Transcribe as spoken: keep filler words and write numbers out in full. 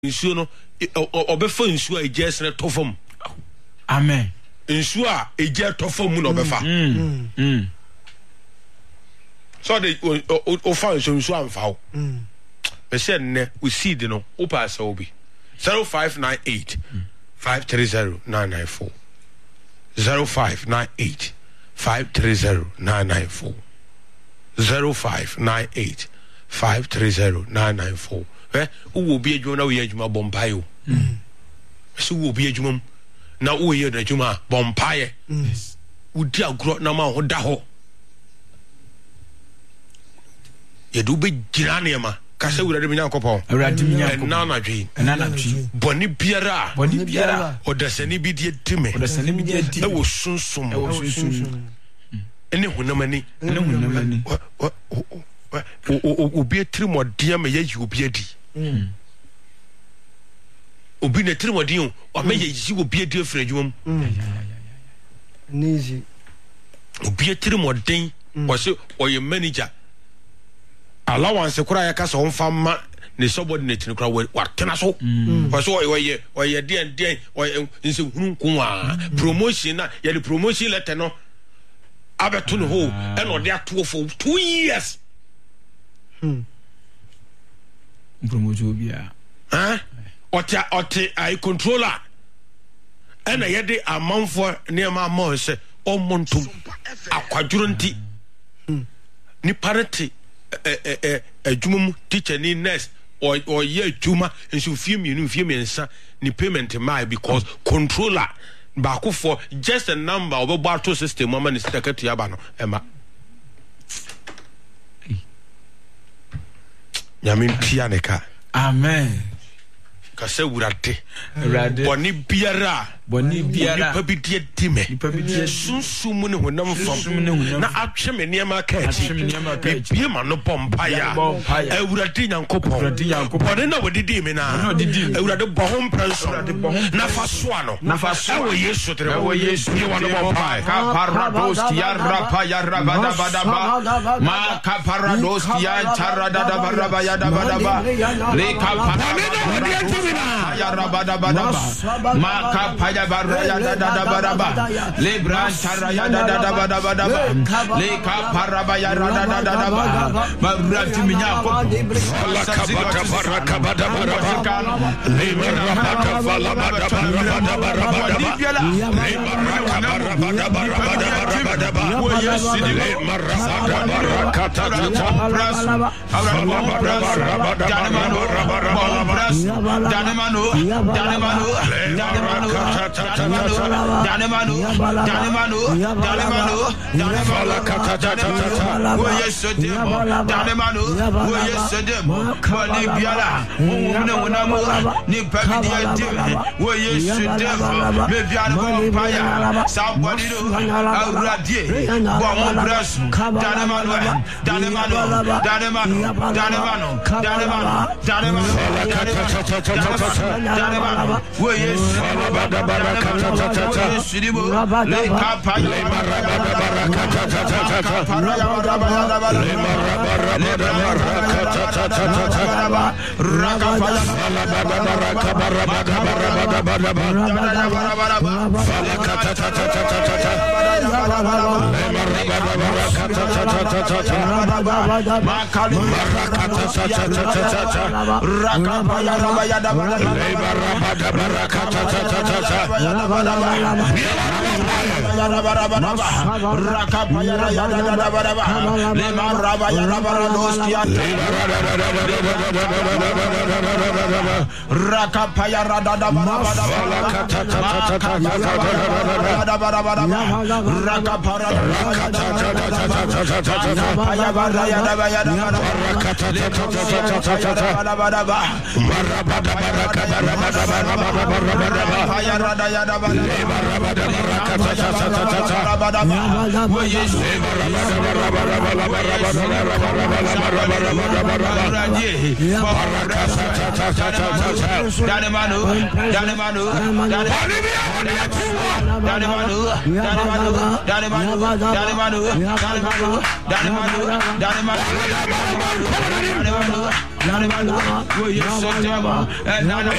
nsuo no obefa nsuo a eje sene tofam. Amen. Nsuo a eje tofam mu na obefa. Mm. Mm. So the o fa nsuo amfa wo. Mm. Be say ne we seed no o pass obi. zero five nine eight five three zero nine nine four zero five nine eight five three zero nine nine four zero five nine eight five three zero nine nine four. Eh, who will be a juma we juma bompayo. So will be a juma now we hear the juma bompaye. Would you grow na ma ho da ho? Ye do be giraniama. Kase wura de me nyankopon. Awurade me nyankopon. Na na dwe. Na na dwe. Boni biara. Boni biara. Odasani bi die time. Odasani bi die time. E wo sunsum. E wo sunsum. Ene hunamani. Ene hunamani. Obi trimodie me ye obi adi. Mm. Obi na trimodie o, o me ye yi obi adi afra adwum. Nizi. Obi trimodie, o se o ye manager. Allowance kura ya kasa on fama ne subordinate ne kura wa tena so. O so o ye o ye den den o nse hunu nko promotion na ye the promotion letter no abeto no ho e no de ato for two years. Hmm. Promotion bia. Huh? Ote ote ai controller. Ena ye de amanfo ne ma ma se o montum akwaduro nti. Ni parity eh eh eh adwumum teacher ni nurse or or ye adwuma nso fie mienu fie miensa ni payment mai because controller baako for just a number of battle system mama ni secretary aba no ema yamin pianeka. Amen. Kase wurade wurade boni biara boni biara nipa bi die dime nipa bi die sunsum ne honam fam na atwe me niam ka atwe me niam ka bi bi ma no bompa ya awurade nyankopon awurade nyankopon boni na wodidi me na awurade bo ho mpenso na fa soa no na fa soa wo yesu tere wo yesu ni wono bompa ka parados ya rapa ya rabada badaba ma ka parados ya charada da baraba ya da badaba le ka parados ya rabada badaba ma ka paya baraya da da badaba le bran charaya da da badaba le ka paraba ya da da da ma rati minya ko la ka baka baraka badaba le marabaka vala badaba badaba le maraka barabada badaba wo yesu le marabada baraka ta ta bras awra Danemano, Danemano, Danemano, Danemano, Danemano, Danemano, Danemano, Danemano, wo yesedemo, Danemano, wo yesedemo, boni biara, umune unamu, ni pabidi dim, wo yesedemo, me biara bompaya, somebody do, awradie, bomo bras, Danemano, Danemano, Danemano, Danemano, Danemano, Danemano, Danemano, wo yesu bada baraka ta ta ta sidibo le kapa le marabada baraka ta ta ta ta para ya bada le marabada baraka ta ta ta ta raka pala bada baraka barabada barabada barabada baraka ta ta ta ta ta le marabada baraka ta ta ta ta ta makali baraka ta ta ta ta ta raka pala ya da le marabada baraka ta ta ta ta ta ya rada ya da bada bada baraka ta ta ta ta bada bada wo yesu baraka ta ta ta ta Danny Manu,